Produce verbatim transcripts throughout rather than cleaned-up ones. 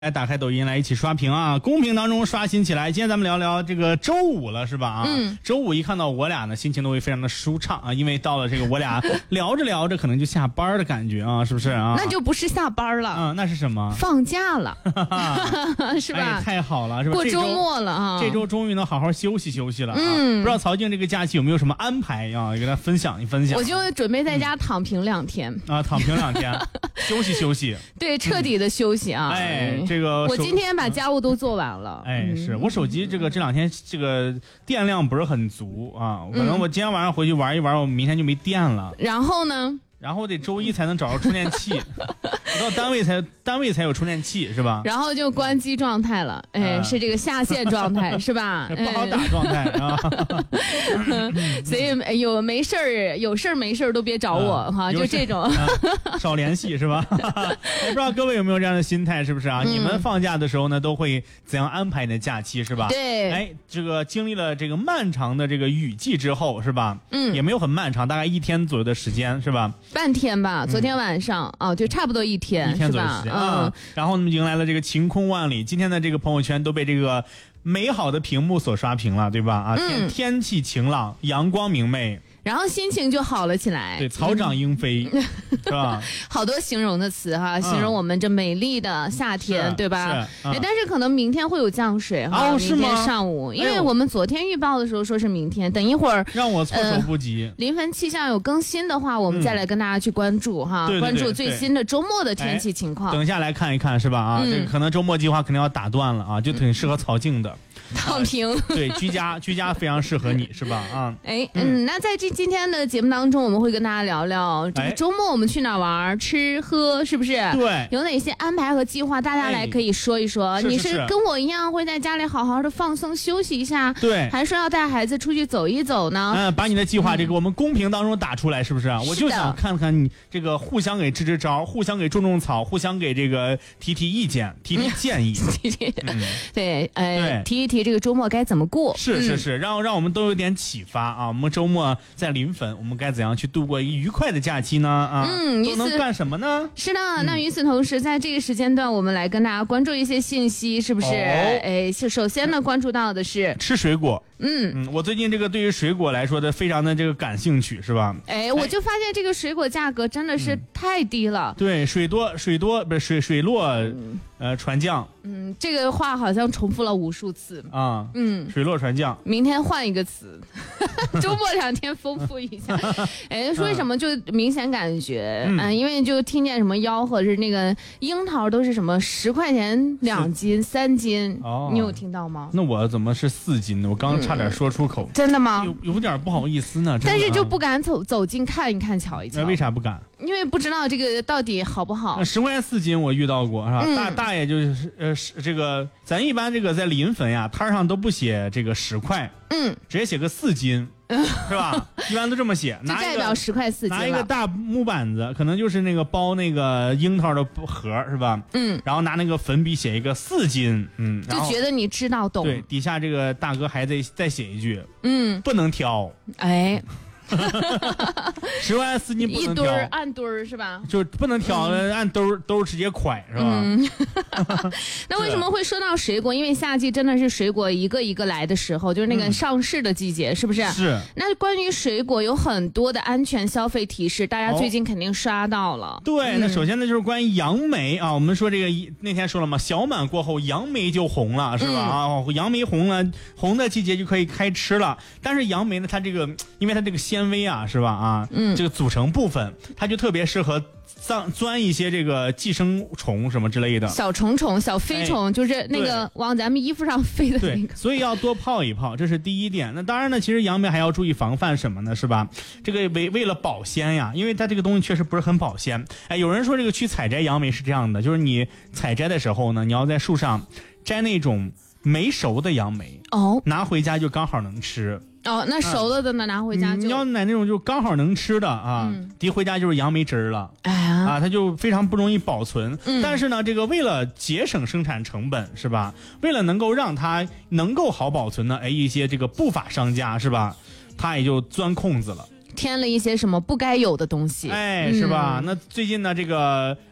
来打开抖音来一起刷屏啊！公屏当中刷新起来。今天咱们聊聊这个周五了，是吧？啊， 嗯， 周五一看到我俩呢，心情都会非常的舒畅啊，因为到了这个我俩聊着聊着可能就下班的感觉啊，是不是啊？ 那就不是下班了， 嗯，那是什么？ 放假了，是吧？ 哎，太好了，是吧？ 过周末了啊， 这周终于能好好休息休息了啊！ 嗯， 不知道曹静这个假期有没有什么安排啊？给大家分享一分享。 我就准备在家躺平两天、 嗯、啊，躺平两天，休息休息。 对，彻底的休息啊！ 嗯、哎，这个我今天把家务都做完了。 哎，是我手机这个这两天这个电量不是很足啊，可能我今天晚上回去玩一玩，我明天就没电了。 然后呢？ 然后得周一才能找着充电器，到单位才单位才有充电器，是吧？ 然后就关机状态了，哎，呃、是这个下线状态，是吧？ 不好打状态啊。 所以有没事儿有事儿没事儿都别找我、啊、哈，就这种、 啊、少联系是吧？也不知道各位有没有这样的心态，是不是啊？嗯、你们放假的时候呢，都会怎样安排你的假期，是吧？ 对， 哎，这个经历了这个漫长的这个雨季之后，是吧？ 嗯， 也没有很漫长，大概一天左右的时间，是吧？ 半天吧，昨天晚上、嗯、哦，就差不多一天， 一天左右时间啊、嗯。然后我们迎来了这个晴空万里，今天的这个朋友圈都被这个美好的屏幕所刷屏了，对吧？啊，天、嗯、天气晴朗，阳光明媚。 然后心情就好了起来， 对，草长莺飞，嗯、是吧？ 好多形容的词哈，嗯、形容我们这美丽的夏天，对吧？ 是、嗯哎，但是可能明天会有降水哈， 哦， 明天上午，因为我们昨天预报的时候说是明天，等一会儿让我措手不及。 呃、临汾气象有更新的话，我们再来跟大家去关注哈， 嗯、 关注最新的周末的天气情况。 哎、等一下来看一看，是吧？啊，嗯、这个可能周末计划肯定要打断了啊，就挺适合曹静的。 躺平、 呃，对，居家居家非常适合你，是吧？啊， 哎，嗯，那在这今天的节目当中，我们会跟大家聊聊这个周末我们去哪玩、吃喝，是不是？ 对， 有哪些安排和计划，大家来可以说一说。 哎、 你是, 是, 是跟我一样会在家里好好的放松休息一下， 对， 还是说要带孩子出去走一走呢？ 嗯，把你的计划这个我们公屏当中打出来，是不是？我就想看看你这个互相给支支招，互相给种种草，互相给这个提提意见，提提建议。 嗯、对，呃，提一提这个周末该怎么过？ 是是是，让让我们都有点启发啊！我们周末在临汾，我们该怎样去度过一个愉快的假期呢？啊， 嗯， 都能干什么呢？ 是的，那与此同时，在这个时间段，我们来跟大家关注一些信息，是不是？哦、哎，首先呢，关注到的是吃水果。 嗯嗯，我最近这个对于水果来说的非常的这个感兴趣，是吧？ 哎，我就发现这个水果价格真的是太低了。 嗯、对，水多水多不是水水落，嗯、呃船降。 嗯，这个话好像重复了无数次啊。嗯，水落船降。 明天换一个词，周末两天丰富一下。哎，说为什么就明显感觉，嗯、呃，因为就听见什么吆喝是那个樱桃都是什么十块钱两斤、三斤，哦，你有听到吗？ 那我怎么是四斤呢？我刚刚差点说出口。嗯、 真的吗？ 有有点不好意思呢。 但是就不敢走走近看一看、瞧一瞧。 那为啥不敢？ 因为不知道这个到底好不好。 十块钱四斤我遇到过，是吧？嗯、大大爷就是呃这个，咱一般这个在临汾呀摊上都不写这个十块， 嗯， 直接写个四斤。是吧？一般都这么写， 就代表十块四斤。 拿一个大木板子，可能就是那个包那个樱桃的盒，是吧？ 嗯， 然后拿那个粉笔写一个四斤，嗯， 就觉得你知道懂。 对，底下这个大哥还得再写一句， 嗯， 不能挑。 哎。 十块四斤不能挑， 一堆儿按堆儿是吧？ 就不能挑，嗯、按兜兜直接蒯是吧？嗯、 那为什么会说到水果？因为夏季真的是水果一个一个来的时候，就是那个上市的季节，嗯、是不是？ 是。 那关于水果有很多的安全消费提示，大家最近肯定刷到了。 哦、对，那首先呢就是关于杨梅啊，我们说这个那天说了嘛，小满过后杨梅就红了，是吧？啊、嗯，杨梅红了，红的季节就可以开吃了。但是杨梅呢，它这个因为它这个鲜微啊，是吧？啊，嗯，这个组成部分，它就特别适合钻钻一些这个寄生虫什么之类的小虫虫、小飞虫，哎、就是那个往咱们衣服上飞的那个。 对，所以要多泡一泡，这是第一点。那当然呢，其实杨梅还要注意防范什么呢？是吧？这个为为了保鲜呀，因为它这个东西确实不是很保鲜。哎，有人说这个去采摘杨梅是这样的，就是你采摘的时候呢，你要在树上摘那种没熟的杨梅哦， 拿回家就刚好能吃。 哦，那熟了的呢，拿回家就、 嗯、你要买那种就刚好能吃的啊，嗯、提回家就是杨梅汁儿了， 哎呀， 啊，它就非常不容易保存。嗯、但是呢，这个为了节省生产成本，是吧？为了能够让它能够好保存呢，哎，一些这个不法商家是吧，他也就钻空子了。 添了一些什么不该有的东西， 哎，是吧？嗯、那最近呢，这个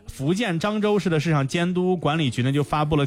福建漳州市的市场监督管理局呢就发布了